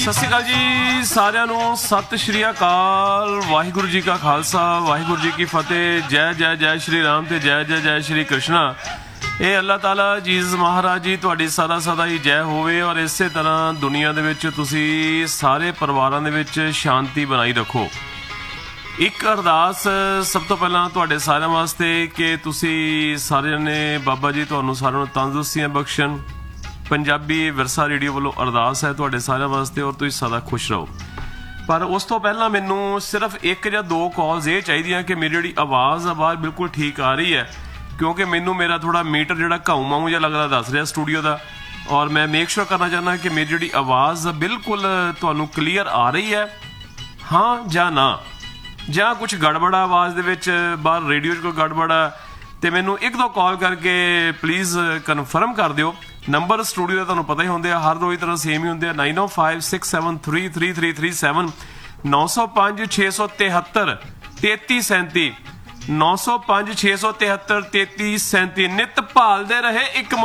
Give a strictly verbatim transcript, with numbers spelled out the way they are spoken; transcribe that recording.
ਸਤਿ ਸ਼੍ਰੀ ਅਕਾਲ ਜੀ ਸਾਰਿਆਂ ਨੂੰ। ਸਤਿ ਸ਼੍ਰੀ ਅਕਾਲ। ਵਾਹਿਗੁਰੂ ਜੀ ਕਾ ਖਾਲਸਾ ਵਾਹਿਗੁਰੂ ਜੀ ਕੀ ਫਤਿਹ। ਜੈ ਜੈ ਜੈ ਸ਼੍ਰੀ ਰਾਮ ਤੇ ਜੈ ਜੈ ਜੈ ਸ਼੍ਰੀ ਕ੍ਰਿਸ਼ਨਾ। ਇਹ ਅੱਲਾਹ ਤਾਲਾ ਜੀਸਸ ਮਹਾਰਾਜ ਜੀ ਤੁਹਾਡੀ ਸਦਾ ਸਦਾ ਹੀ ਜੈ ਹੋਵੇ ਔਰ ਇਸੇ ਤਰ੍ਹਾਂ ਦੁਨੀਆ ਦੇ ਵਿੱਚ ਤੁਸੀਂ ਸਾਰੇ ਪਰਿਵਾਰਾਂ ਦੇ ਵਿੱਚ ਸ਼ਾਂਤੀ ਬਣਾਈ ਰੱਖੋ। ਇੱਕ ਅਰਦਾਸ ਸਭ ਤੋਂ ਪਹਿਲਾਂ ਤੁਹਾਡੇ ਸਾਰਿਆਂ ਵਾਸਤੇ ਕਿ ਤੁਸੀਂ ਸਾਰਿਆਂ ਨੇ ਬਾਬਾ ਜੀ ਤੁਹਾਨੂੰ ਸਾਰਿਆਂ ਨੂੰ ਤੰਦਰੁਸਤੀਆਂ ਬਖਸ਼ਣ। ਪੰਜਾਬੀ ਵਿਰਸਾ ਰੇਡੀਓ ਵੱਲੋਂ ਅਰਦਾਸ ਹੈ ਤੁਹਾਡੇ ਸਾਰਿਆਂ ਵਾਸਤੇ ਔਰ ਤੁਸੀਂ ਸਦਾ ਖੁਸ਼ ਰਹੋ। ਪਰ ਉਸ ਤੋਂ ਪਹਿਲਾਂ ਮੈਨੂੰ ਸਿਰਫ ਇੱਕ ਜਾਂ ਦੋ ਕਾਲਸ ਇਹ ਚਾਹੀਦੀਆਂ ਕਿ ਮੇਰੀ ਜਿਹੜੀ ਆਵਾਜ਼ ਆ ਬਾਹਰ ਬਿਲਕੁਲ ਠੀਕ ਆ ਰਹੀ ਹੈ, ਕਿਉਂਕਿ ਮੈਨੂੰ ਮੇਰਾ ਥੋੜਾ ਮੀਟਰ ਜਿਹੜਾ ਘਾਊ ਮਾਊ ਜਿਹਾ ਲੱਗਦਾ ਦੱਸ ਰਿਹਾ ਸਟੂਡੀਓ ਦਾ, ਔਰ ਮੈਂ ਮੇਕ ਸ਼ੋਰ ਕਰਨਾ ਚਾਹੁੰਦਾ ਕਿ ਮੇਰੀ ਜਿਹੜੀ ਆਵਾਜ਼ ਬਿਲਕੁਲ ਤੁਹਾਨੂੰ ਕਲੀਅਰ ਆ ਰਹੀ ਹੈ, ਹਾਂ ਜਾਂ ਨਾ, ਜਾਂ ਕੁਝ ਗੜਬੜ ਆ ਆਵਾਜ਼ ਦੇ ਵਿੱਚ, ਬਾਹਰ ਰੇਡੀਓ 'ਚ ਕੋਈ ਗੜਬੜ ਆ, ਤੇ ਮੈਨੂੰ ਇੱਕ ਦੋ ਕਾਲ ਕਰਕੇ ਪਲੀਜ਼ ਕਨਫਰਮ ਕਰ ਦਿਓ। ਨੰਬਰ ਸਟੂਡੀਓ ਦਾ ਤੁਹਾਨੂੰ ਪਤਾ ਹੀ ਹੁੰਦੇ ਆ, ਹਰ ਰੋਜ਼ ਤਰ੍ਹਾਂ ਸੇਮ ਹੀ ਹੁੰਦੇ ਆ। ਨਾਈਨ ਓ five six seven three three three three seven ਨੌ ਸੌ ਪੰਜ ਛੇ ਸੌ ਤਿਹੱਤਰ ਤੇਤੀ ਸੈਂਤੀ ਨੌ ਸੌ ਪੰਜ ਛੇ ਸੌ ਤਿਹੱਤਰ ਤੇਤੀ ਸੈਂਤੀ। ਨਿਤ ਭਾਲਦੇ ਰਹੇ ਇੱਕ